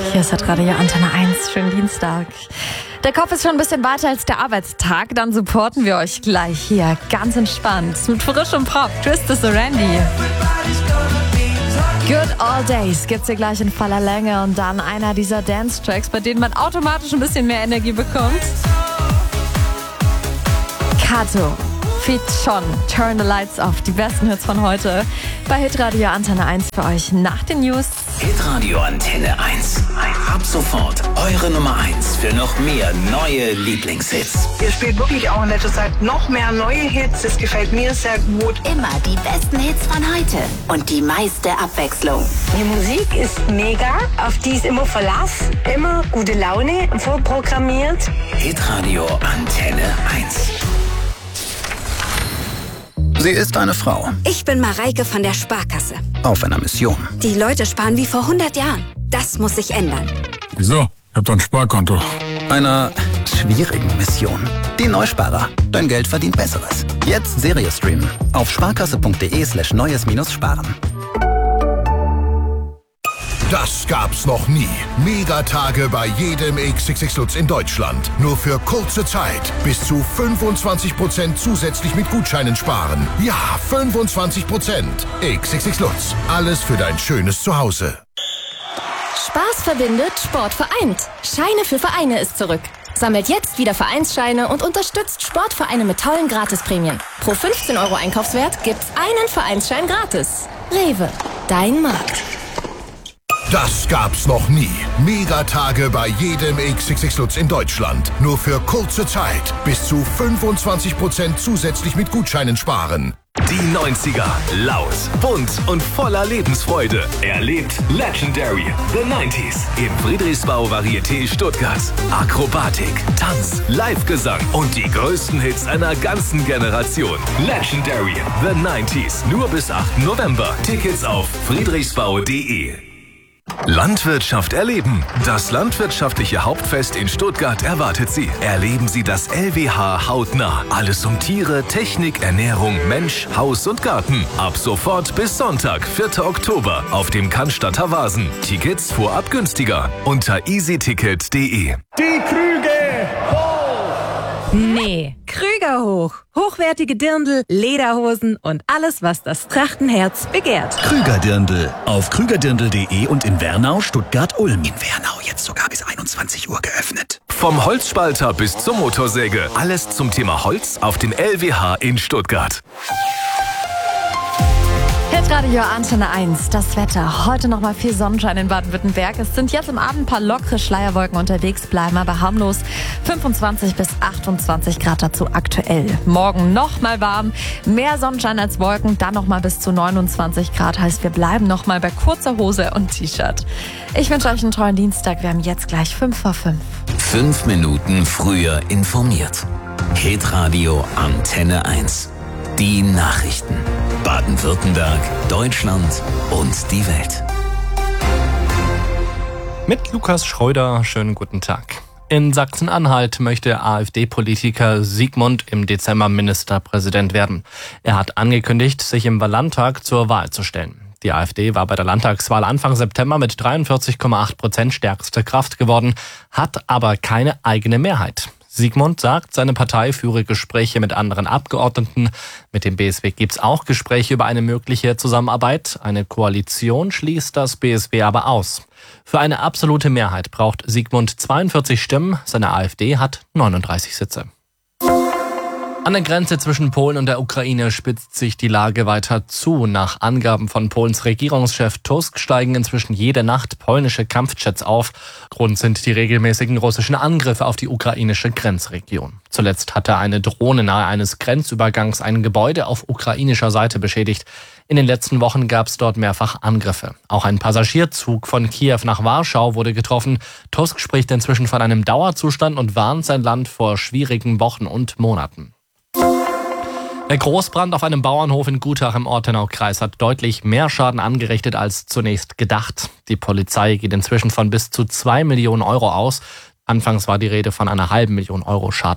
Hier ist Radio Antenne 1. Schönen Dienstag. Der Kopf ist schon ein bisschen weiter als der Arbeitstag. Dann supporten wir euch gleich hier ganz entspannt mit frischem Pop. Twisted so Randy. Good All Days gibt's hier gleich in voller Länge und dann einer dieser Dance-Tracks, bei denen man automatisch ein bisschen mehr Energie bekommt. Kato, Feat Schon, Turn the Lights Off, die besten Hits von heute bei Hitradio Antenne 1 für euch nach den News. Hitradio Antenne 1. Ab sofort eure Nummer 1 für noch mehr neue Lieblingshits. Ihr spielt wirklich auch in letzter Zeit noch mehr neue Hits. Das gefällt mir sehr gut. Immer die besten Hits von heute und die meiste Abwechslung. Die Musik ist mega, auf die ist immer Verlass, immer gute Laune, vorprogrammiert. Hitradio Antenne 1. Sie ist eine Frau. Ich bin Mareike von der Sparkasse. Auf einer Mission. Die Leute sparen wie vor 100 Jahren. Das muss sich ändern. Wieso? Ich hab doch ein Sparkonto. Einer schwierigen Mission. Die Neusparer. Dein Geld verdient Besseres. Jetzt Serie streamen. Auf sparkasse.de/neues-sparen. Das gab's noch nie. Megatage bei jedem XXX Lutz in Deutschland. Nur für kurze Zeit. Bis zu 25% zusätzlich mit Gutscheinen sparen. Ja, 25%. XXX Lutz. Alles für dein schönes Zuhause. Spaß verbindet, Sport vereint. Scheine für Vereine ist zurück. Sammelt jetzt wieder Vereinsscheine und unterstützt Sportvereine mit tollen Gratisprämien. Pro 15 € Einkaufswert gibt's einen Vereinsschein gratis. Rewe, dein Markt. Das gab's noch nie. Megatage bei jedem XXX Lutz in Deutschland. Nur für kurze Zeit. Bis zu 25% zusätzlich mit Gutscheinen sparen. Die 90er. Laut, bunt und voller Lebensfreude. Erlebt Legendary. The 90s. Im Friedrichsbau Varieté Stuttgart. Akrobatik, Tanz, Live-Gesang und die größten Hits einer ganzen Generation. Legendary. The 90s. Nur bis 8. November. Tickets auf friedrichsbau.de. Landwirtschaft erleben. Das landwirtschaftliche Hauptfest in Stuttgart erwartet Sie. Erleben Sie das LWH hautnah. Alles um Tiere, Technik, Ernährung, Mensch, Haus und Garten. Ab sofort bis Sonntag, 4. Oktober auf dem Cannstatter Vasen. Tickets vorab günstiger unter easyticket.de. Die Krüge hoch! Nee, Krüger hoch. Hochwertige Dirndl, Lederhosen und alles, was das Trachtenherz begehrt. Krüger-Dirndl auf krügerdirndl.de und in Wernau, Stuttgart, Ulm. In Wernau jetzt sogar bis 21 Uhr geöffnet. Vom Holzspalter bis zur Motorsäge. Alles zum Thema Holz auf dem LWH in Stuttgart. Hitradio Antenne 1, das Wetter. Heute nochmal viel Sonnenschein in Baden-Württemberg. Es sind jetzt im Abend ein paar lockere Schleierwolken unterwegs, bleiben aber harmlos. 25 bis 28 Grad dazu aktuell. Morgen nochmal warm, mehr Sonnenschein als Wolken, dann nochmal bis zu 29 Grad. Heißt, wir bleiben nochmal bei kurzer Hose und T-Shirt. Ich wünsche euch einen tollen Dienstag. Wir haben jetzt gleich 5:05. 5 Minuten früher informiert. Hitradio Antenne 1. Die Nachrichten. Baden-Württemberg, Deutschland und die Welt. Mit Lukas Schröder, schönen guten Tag. In Sachsen-Anhalt möchte AfD-Politiker Sigmund im Dezember Ministerpräsident werden. Er hat angekündigt, sich im Landtag zur Wahl zu stellen. Die AfD war bei der Landtagswahl Anfang September mit 43,8% stärkste Kraft geworden, hat aber keine eigene Mehrheit. Sigmund sagt, seine Partei führe Gespräche mit anderen Abgeordneten. Mit dem BSW gibt es auch Gespräche über eine mögliche Zusammenarbeit. Eine Koalition schließt das BSW aber aus. Für eine absolute Mehrheit braucht Sigmund 42 Stimmen. Seine AfD hat 39 Sitze. An der Grenze zwischen Polen und der Ukraine spitzt sich die Lage weiter zu. Nach Angaben von Polens Regierungschef Tusk steigen inzwischen jede Nacht polnische Kampfjets auf. Grund sind die regelmäßigen russischen Angriffe auf die ukrainische Grenzregion. Zuletzt hatte eine Drohne nahe eines Grenzübergangs ein Gebäude auf ukrainischer Seite beschädigt. In den letzten Wochen gab es dort mehrfach Angriffe. Auch ein Passagierzug von Kiew nach Warschau wurde getroffen. Tusk spricht inzwischen von einem Dauerzustand und warnt sein Land vor schwierigen Wochen und Monaten. Der Großbrand auf einem Bauernhof in Gutach im Ortenaukreis hat deutlich mehr Schaden angerichtet als zunächst gedacht. Die Polizei geht inzwischen von bis zu 2 Millionen € aus. Anfangs war die Rede von einer halben Million € Schaden.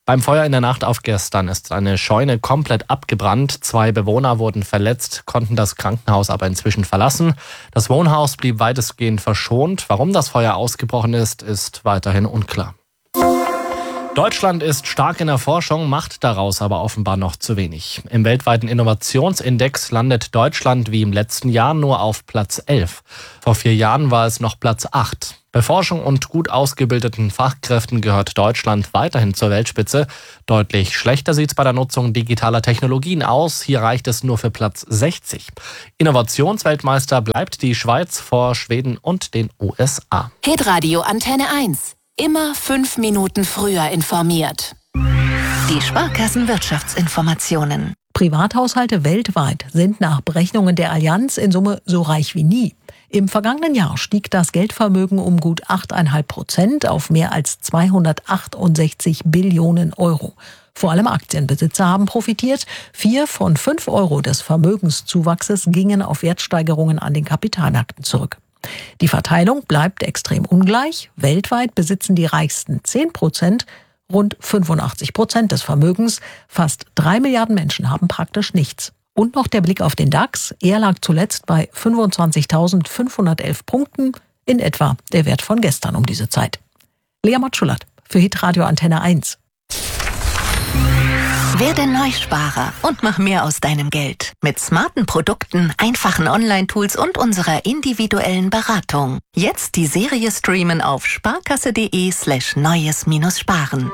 Beim Feuer in der Nacht auf gestern ist eine Scheune komplett abgebrannt. 2 Bewohner wurden verletzt, konnten das Krankenhaus aber inzwischen verlassen. Das Wohnhaus blieb weitestgehend verschont. Warum das Feuer ausgebrochen ist, ist weiterhin unklar. Deutschland ist stark in der Forschung, macht daraus aber offenbar noch zu wenig. Im weltweiten Innovationsindex landet Deutschland wie im letzten Jahr nur auf Platz 11. Vor 4 Jahren war es noch Platz 8. Bei Forschung und gut ausgebildeten Fachkräften gehört Deutschland weiterhin zur Weltspitze. Deutlich schlechter sieht es bei der Nutzung digitaler Technologien aus. Hier reicht es nur für Platz 60. Innovationsweltmeister bleibt die Schweiz vor Schweden und den USA. Hitradio Antenne 1. Immer 5 Minuten früher informiert. Die Sparkassenwirtschaftsinformationen. Privathaushalte weltweit sind nach Berechnungen der Allianz in Summe so reich wie nie. Im vergangenen Jahr stieg das Geldvermögen um gut 8,5% auf mehr als 268 Billionen Euro. Vor allem Aktienbesitzer haben profitiert. 4 von 5 Euro des Vermögenszuwachses gingen auf Wertsteigerungen an den Kapitalmärkten zurück. Die Verteilung bleibt extrem ungleich. Weltweit besitzen die reichsten 10% rund 85% des Vermögens. Fast 3 Milliarden Menschen haben praktisch nichts. Und noch der Blick auf den DAX. Er lag zuletzt bei 25.511 Punkten, in etwa der Wert von gestern um diese Zeit. Lea Matschullat für Hitradio Antenne 1. Werde Neusparer und mach mehr aus deinem Geld. Mit smarten Produkten, einfachen Online-Tools und unserer individuellen Beratung. Jetzt die Serie streamen auf sparkasse.de/neues-sparen.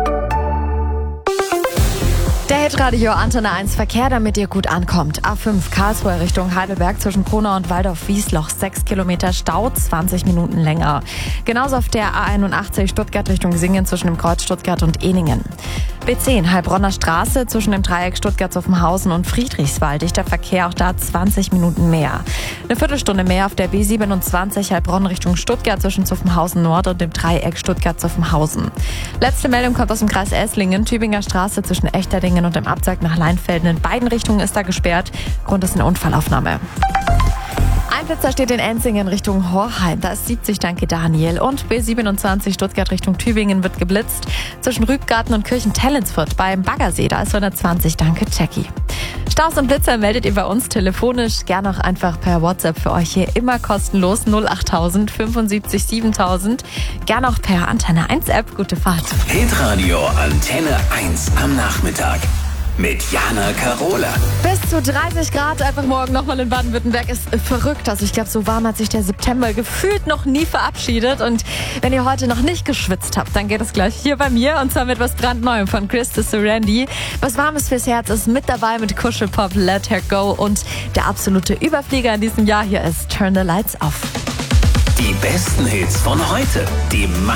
Der Hitradio Antenne 1 Verkehr, damit ihr gut ankommt. A5 Karlsruhe Richtung Heidelberg zwischen Kronau und Waldorf-Wiesloch. 6 Kilometer Stau, 20 Minuten länger. Genauso auf der A81 Stuttgart Richtung Singen zwischen dem Kreuz Stuttgart und Ehningen. B10 Heilbronner Straße zwischen dem Dreieck Stuttgart-Zuffenhausen und Friedrichswald. Dichter Verkehr, auch da 20 Minuten mehr. Eine Viertelstunde mehr auf der B27 Heilbronn Richtung Stuttgart zwischen Zuffenhausen Nord und dem Dreieck Stuttgart-Zuffenhausen. Letzte Meldung kommt aus dem Kreis Esslingen. Tübinger Straße zwischen Echterdingen und dem Abzweig nach Leinfelden. In beiden Richtungen ist da gesperrt. Grund ist eine Unfallaufnahme. Ein Blitzer steht in Enzingen Richtung Horheim. Da ist 70, danke Daniel. Und B27 Stuttgart Richtung Tübingen wird geblitzt. Zwischen Rübgarten und Kirchen-Tellinsfurt beim Baggersee. Da ist 120, danke Jackie. Staus und Blitzer meldet ihr bei uns telefonisch. Gerne auch einfach per WhatsApp für euch hier immer kostenlos. 08000 75 7000. Gerne auch per Antenne 1 App. Gute Fahrt. Hitradio Antenne 1 am Nachmittag. Mit Jana Karola. Bis zu 30 Grad einfach morgen nochmal in Baden-Württemberg ist verrückt. Also ich glaube, so warm hat sich der September gefühlt noch nie verabschiedet. Und wenn ihr heute noch nicht geschwitzt habt, dann geht es gleich hier bei mir. Und zwar mit was brandneuem von Krista Randy. Was Warmes fürs Herz ist mit dabei mit Kuschelpop, Let Her Go. Und der absolute Überflieger in diesem Jahr hier ist Turn the Lights Off. Die besten Hits von heute. Die